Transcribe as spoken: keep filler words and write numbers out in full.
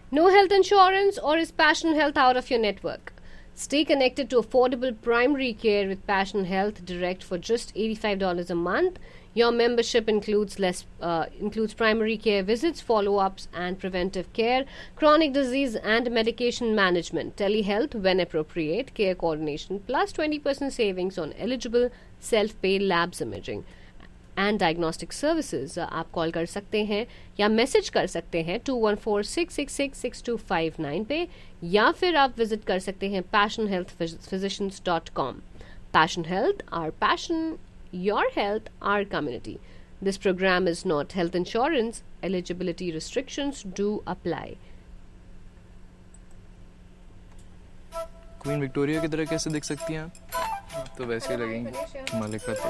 No health insurance, or is Passion Health out of your network? Stay connected to affordable primary care with Passion Health Direct for just eighty-five dollars a month. Your membership includes less uh, includes primary care visits, follow-ups, and preventive care, chronic disease and medication management, telehealth when appropriate, care coordination, plus twenty percent savings on eligible self-pay labs imaging and diagnostic services. आप call कर सकते हैं या message कर सकते हैं to one four six six six six to five nine पे, या फिर आप विजिट कर सकते हैं passion health physicians dot com. Passion health, our passion, your health, our community. This programme is not health insurance. Eligibility restrictions do apply. Queen Victoria की तरह कैसे दिख सकती हैं आप? तो वैसे ही लगेंगी मलिका.